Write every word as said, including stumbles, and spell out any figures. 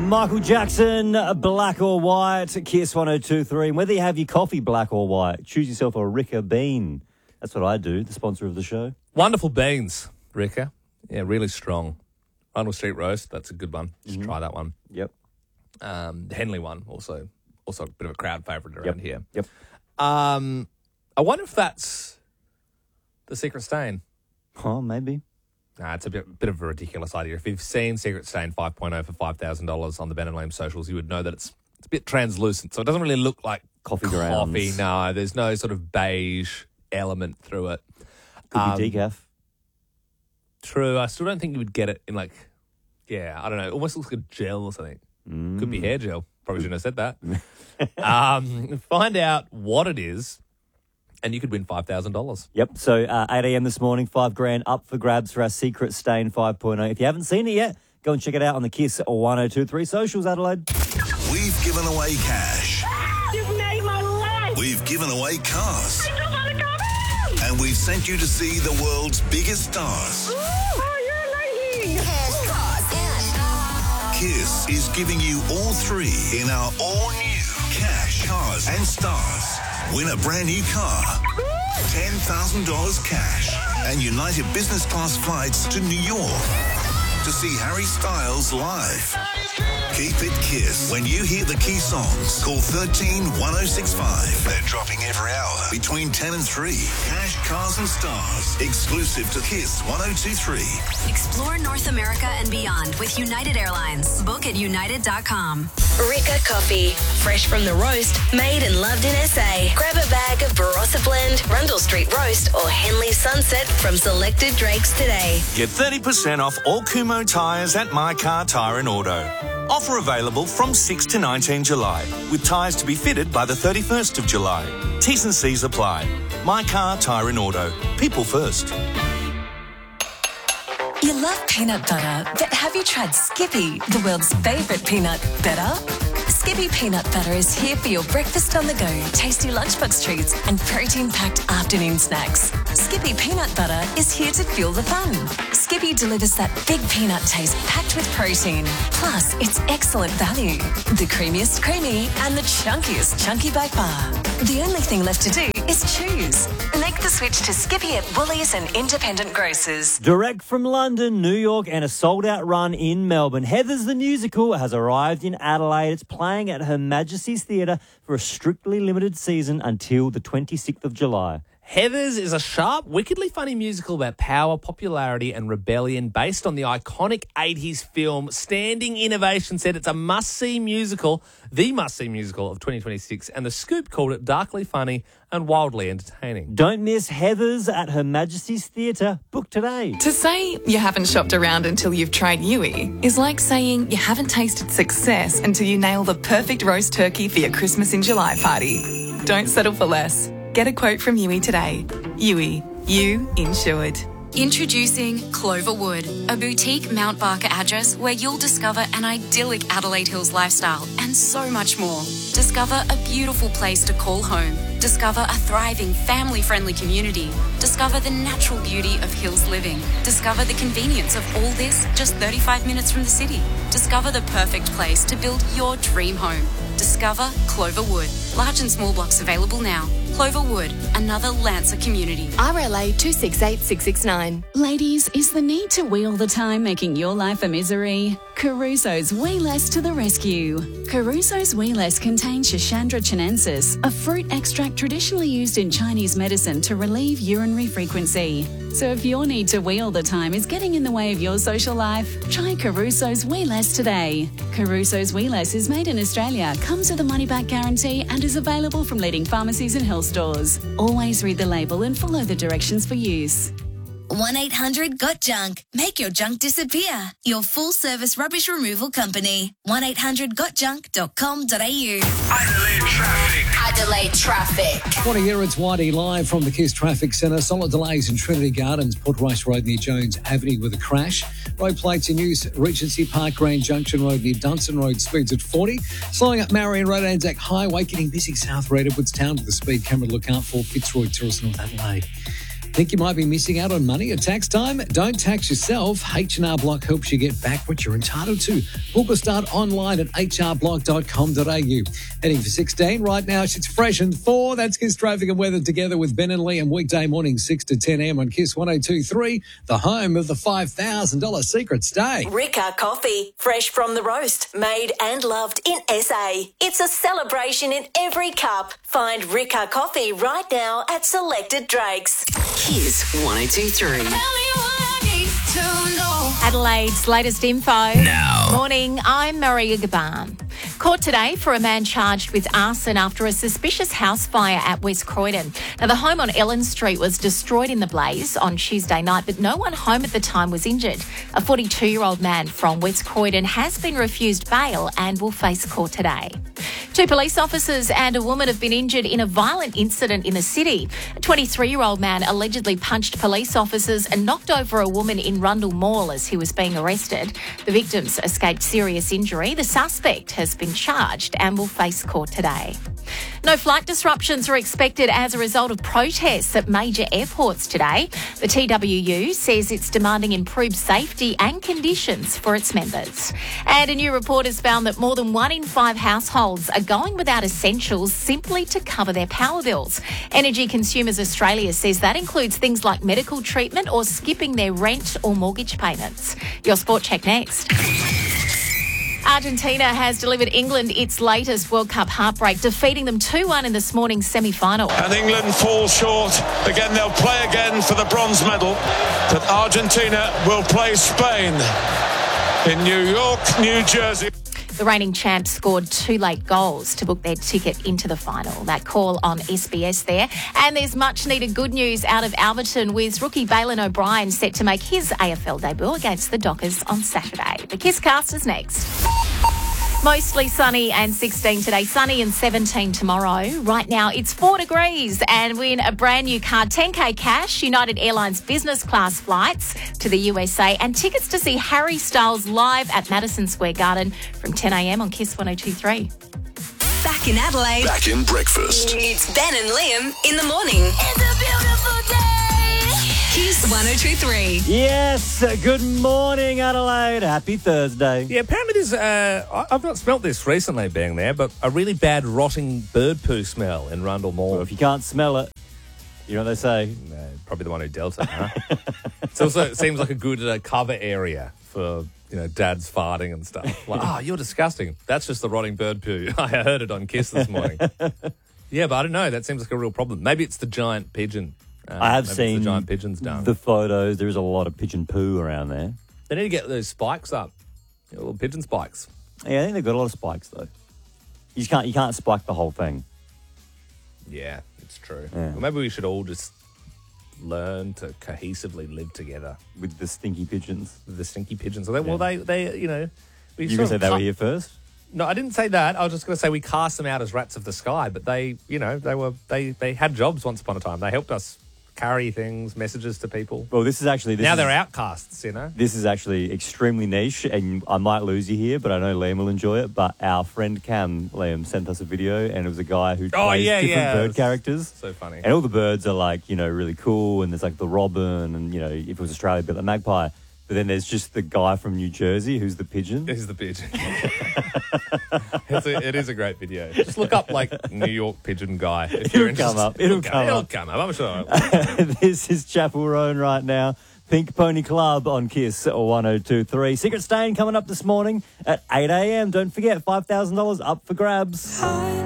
Michael Jackson, Black or White, Kiss one oh two point three. And whether you have your coffee black or white, choose yourself a Ricca bean. That's what I do, the sponsor of the show. Wonderful beans, Ricca. Yeah, really strong. Arnold Street Roast, that's a good one. Just mm-hmm. try that one. Yep. Um, the Henley one, also also a bit of a crowd favourite around yep. here. Yep. Um, I wonder if that's the Secret Stain. Oh, maybe. Nah, it's a bit, bit of a ridiculous idea. If you've seen Secret Stain five point oh for five thousand dollars on the Ben and Liam socials, you would know that it's it's a bit translucent, so it doesn't really look like coffee coffee. grounds. No, there's no sort of beige element through it. Could um, be decaf. True. I still don't think you would get it in like, yeah, I don't know. It almost looks like a gel or something. Mm. Could be hair gel. Probably shouldn't have said that. um, find out what it is, and you could win five thousand dollars. Yep. So uh, eight a.m. this morning, five grand up for grabs for our Secret Stain five point oh. If you haven't seen it yet, go and check it out on the Kiss one oh two point three socials, Adelaide. We've given away cash. You've made my life. We've given away cars. I just want to come in. And we've sent you to see the world's biggest stars. Ooh, oh, you're amazing. Cash, cars, and Kiss is giving you all three in our all-new Cash, Cars and Stars. Win a brand new car, ten thousand dollars cash, and United Business Class flights to New York to see Harry Styles live. Keep it Kiss. When you hear the key songs, call thirteen one oh six five. They're dropping every hour between ten and three. Cash, Cars and Stars. Exclusive to Kiss one oh two point three. Explore North America and beyond with United Airlines. Book at united dot com. Ricca Coffee. Fresh from the roast, made and loved in S A. Grab a bag of Barossa Blend, Rundle Street Roast, or Henley Sunset from selected Drakes today. Get thirty percent off all Kumho tyres at My Car Tyre and Auto. Offer available from sixth to nineteenth July, with tyres to be fitted by the thirty-first of July. T's and C's apply. My Car Tyre and Auto. People first. You love peanut butter, but have you tried Skippy, the world's favourite peanut butter? Skippy peanut butter is here for your breakfast on the go, tasty lunchbox treats and protein-packed afternoon snacks. Skippy peanut butter is here to fuel the fun. Skippy delivers that big peanut taste packed with protein. Plus, it's excellent value. The creamiest creamy and the chunkiest chunky by far. The only thing left to do is choose. Make the switch to Skippy at Woolies and independent grocers. Direct from London, New York, and a sold-out run in Melbourne, Heathers the Musical has arrived in Adelaide. It's playing at Her Majesty's Theatre for a strictly limited season until the twenty-sixth of July. Heathers is a sharp, wickedly funny musical about power, popularity and rebellion based on the iconic eighties film Standing Innovation said it's a must-see musical, the must-see musical of twenty twenty-six, and The Scoop called it darkly funny and wildly entertaining. Don't miss Heathers at Her Majesty's Theatre. Book today. To say you haven't shopped around until you've tried Yui is like saying you haven't tasted success until you nail the perfect roast turkey for your Christmas in July party. Don't settle for less. Get a quote from Yui today. Yui, you insured. Introducing Cloverwood, a boutique Mount Barker address where you'll discover an idyllic Adelaide Hills lifestyle and so much more. Discover a beautiful place to call home. Discover a thriving, family-friendly community. Discover the natural beauty of hills living. Discover the convenience of all this just thirty-five minutes from the city. Discover the perfect place to build your dream home. Discover Cloverwood. Large and small blocks available now. Cloverwood, another Lancer community. R L A two six eight six six nine. Ladies, is the need to wheel the time making your life a misery? Caruso's Wee Less to the rescue. Caruso's Wee Less contains Schisandra chinensis, a fruit extract traditionally used in Chinese medicine to relieve urinary frequency. So if your need to wheel the time is getting in the way of your social life, try Caruso's Wee Less today. Caruso's Wee Less is made in Australia, comes with a money-back guarantee and is available from leading pharmacies and health stores. Always read the label and follow the directions for use. one eight hundred got junk. Make your junk disappear. Your full-service rubbish removal company. one eight hundred got junk dot com dot a u. Adelaide traffic. Adelaide traffic. What a year, it's Whitey live from the Kiss Traffic Centre. Solid delays in Trinity Gardens, Port Rice Road near Jones Avenue with a crash. Road plates in use, Regency Park, Grand Junction Road near Dunstan Road, speeds at forty. Slowing up Marion Road, Anzac Highway, getting busy south Red Edwards Town with the speed camera to look out for Fitzroy Terrace, North Adelaide. Think you might be missing out on money at tax time? Don't tax yourself. H and R Block helps you get back what you're entitled to. Book or start online at h r block dot com dot a u. Heading for sixteen right now. It's fresh and four. That's Kiss Traffic and Weather together with Ben and Liam. Weekday morning, six to ten a.m. on Kiss one oh two point three, the home of the five thousand dollars secret stay. Ricca Coffee, fresh from the roast, made and loved in S A. It's a celebration in every cup. Find Ricca Coffee right now at selected Drakes. Kiss one oh two point three. Adelaide's latest info. Now. Morning, I'm Maria Gaban. Caught today for a man charged with arson after a suspicious house fire at West Croydon. Now, the home on Ellen Street was destroyed in the blaze on Tuesday night, but no one home at the time was injured. A forty-two-year-old man from West Croydon has been refused bail and will face court today. Two police officers and a woman have been injured in a violent incident in the city. A twenty-three-year-old man allegedly punched police officers and knocked over a woman in Rundle Mall as he was being arrested. The victims escaped serious injury. The suspect has been charged and will face court today. No flight disruptions are expected as a result of protests at major airports today. The T W U says it's demanding improved safety and conditions for its members. And a new report has found that more than one in five households are going without essentials simply to cover their power bills. Energy Consumers Australia says that includes things like medical treatment or skipping their rent or mortgage payments. Your Sport Check next. Argentina has delivered England its latest World Cup heartbreak, defeating them two one in this morning's semi-final. And England falls short. Again, they'll play again for the bronze medal. But Argentina will play Spain in New York, New Jersey. The reigning champs scored two late goals to book their ticket into the final. That call on S B S there. And there's much needed good news out of Alberton with rookie Bailyn O'Brien set to make his A F L debut against the Dockers on Saturday. The Kiss Cast is next. Mostly sunny and sixteen today, sunny and seventeen tomorrow. Right now it's four degrees and win a brand new car, ten K cash, United Airlines business class flights to the U S A and tickets to see Harry Styles live at Madison Square Garden from ten a.m. on Kiss one oh two point three. Back in Adelaide. Back in breakfast. It's Ben and Liam in the morning. It's a beautiful day. Kiss one oh two point three. Yes, good morning, Adelaide. Happy Thursday. Yeah, apparently there's, uh, I- I've not smelt this recently being there, but a really bad rotting bird poo smell in Rundle Mall. Well, if you can't smell it, you know what they say? No, probably the one who dealt it, huh? It also it seems like a good uh, cover area for, you know, dads farting and stuff. Like, oh, you're disgusting. That's just the rotting bird poo. I heard it on Kiss this morning. Yeah, but I don't know. That seems like a real problem. Maybe it's the giant pigeon. Um, I have maybe seen it's the giant pigeon's done. the photos. There is a lot of pigeon poo around there. They need to get those spikes up. You know, little pigeon spikes. Yeah, I think they've got a lot of spikes, though. You just can't, you can't spike the whole thing. Yeah, it's true. Yeah. Well, maybe we should all just learn to cohesively live together. With the stinky pigeons. With the stinky pigeons. Well, they, well, they, they you know... We You sort going to say of they were cu- here first? No, I didn't say that. I was just going to say we cast them out as rats of the sky, but they, you know, they were they, they had jobs once upon a time. They helped us carry things, messages to people. Well, this is actually... This now is, they're outcasts, you know? This is actually extremely niche, and I might lose you here, but I know Liam will enjoy it. But our friend Cam, Liam, sent us a video, and it was a guy who Oh, plays yeah, different yeah. bird It's characters. so funny. And all the birds are, like, you know, really cool, and there's, like, the robin, and, you know, if it was Australia, but the magpie. But then there's just the guy from New Jersey who's the pigeon. Who's the pigeon? it's a, it is a great video. Just look up, like, New York pigeon guy. If It'll you're come interested. up. It'll come, come it'll up. come up. I'm sure. It will. This is Chapel Roan right now. Pink Pony Club on Kiss one oh two point three. Secret Stain coming up this morning at eight a.m. Don't forget, five thousand dollars up for grabs.